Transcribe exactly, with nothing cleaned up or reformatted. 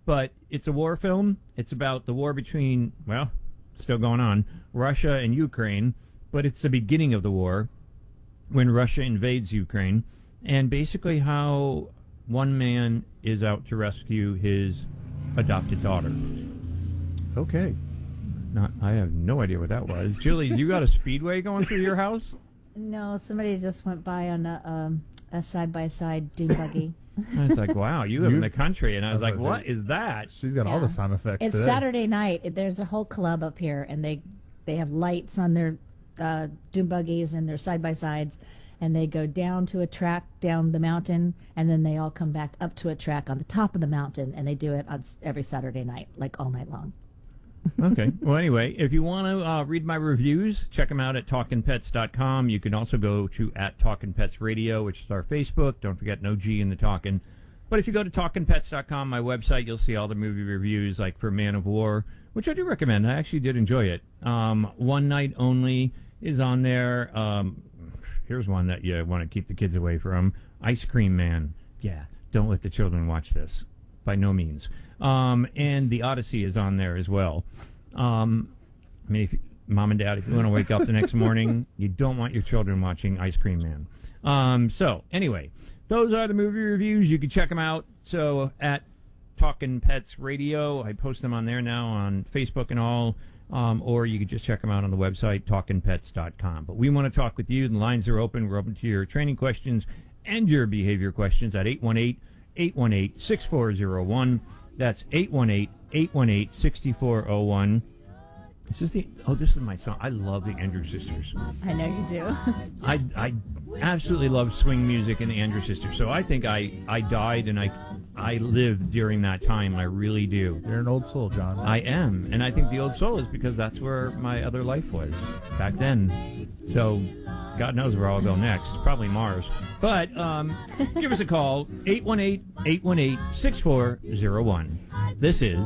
but it's a war film. It's about the war between, well, still going on, Russia and Ukraine, but it's the beginning of the war when Russia invades Ukraine, and basically how one man is out to rescue his adopted daughter. Okay. Not, I have no idea what that was. Julie, you got a speedway going through your house? No, somebody just went by on a, um, a side-by-side dune buggy. I was like, wow, you live You- in the country. And I was I was like, like, what is that? She's got all Yeah. the sound effects It's today. Saturday night. It- There's a whole club up here, and they they have lights on their uh, dune buggies and their side-by-sides, and they go down to a track down the mountain, and then they all come back up to a track on the top of the mountain, and they do it on s- every Saturday night, like all night long. Okay. Well, anyway, if you want to uh, read my reviews, check them out at talkin pets dot com. You can also go to at Talkin' Pets Radio, which is our Facebook. Don't forget, no G in the talkin'. But if you go to talkin pets dot com, my website, you'll see all the movie reviews, like for Man of War, which I do recommend. I actually did enjoy it. Um, One Night Only is on there. Um, here's one that you want to keep the kids away from. Ice Cream Man. Yeah, don't let the children watch this. By no means. Um, and The Odyssey is on there as well. Um, I mean, if, Mom and Dad, if you want to wake up the next morning, you don't want your children watching Ice Cream Man. Um, so, anyway, those are the movie reviews. You can check them out. So, at Talkin' Pets Radio, I post them on there now on Facebook and all. Um, or you can just check them out on the website, talkin pets dot com. But we want to talk with you. The lines are open. We're open to your training questions and your behavior questions at eight one eight, eight one eight, six four zero one. That's eight one eight, eight one eight, six four zero one. Is this the, oh, this is my song. I love the Andrews Sisters. I know you do. I, I absolutely love swing music and the Andrews Sisters. So I think I, I died and I, I lived during that time. I really do. You're an old soul, John. I am. And I think the old soul is because that's where my other life was back then. So God knows where I'll go next. Probably Mars. But um, give us a call, eight one eight, eight one eight, six four zero one. This is